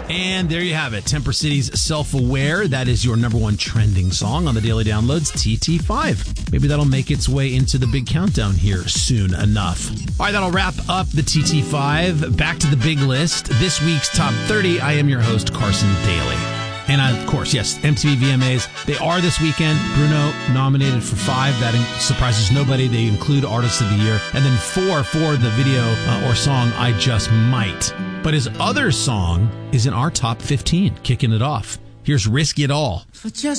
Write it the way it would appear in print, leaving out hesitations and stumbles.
And there you have it. Temper City's Self-Aware. That is your number one trending song on the Daily Downloads, TT5. Maybe that'll make its way into the big countdown here soon enough. All right, that'll wrap up the TT5. Back to the big list. This week's Top 30. I am your host, Carson Daly. And of course, yes, MTV VMAs. They are this weekend. Bruno nominated for 5. That surprises nobody. They include Artist of the Year. And then 4 for the video or song, I Just Might. But his other song is in our top 15, kicking it off. Here's Risk It All. For just